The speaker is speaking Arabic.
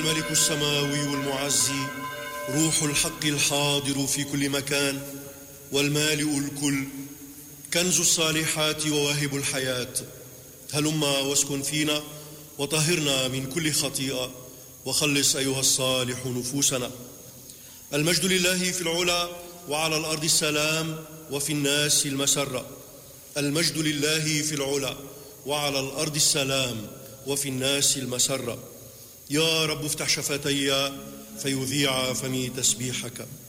الملك السماوي المعزي، روح الحق الحاضر في كل مكان والمالئ الكل، كنز الصالحات وواهب الحياة، هلما واسكن فينا وطهرنا من كل خطيئة وخلص أيها الصالح نفوسنا. المجد لله في العلا وعلى الأرض السلام وفي الناس المسرة. المجد لله في العلا وعلى الأرض السلام وفي الناس المسرة. يا رب افتح شفتي فيذيع فمي تسبيحك.